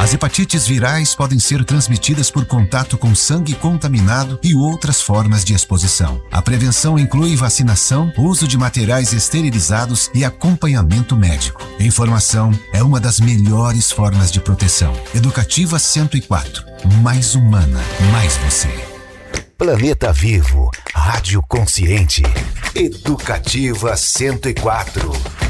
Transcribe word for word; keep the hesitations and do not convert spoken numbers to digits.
As hepatites virais podem ser transmitidas por contato com sangue contaminado e outras formas de exposição. A prevenção inclui vacinação, uso de materiais esterilizados e acompanhamento médico. Informação é uma das melhores formas de proteção. Educativa cento e quatro. Mais humana, mais você. Planeta Vivo, Rádio Consciente, Educativa cento e quatro.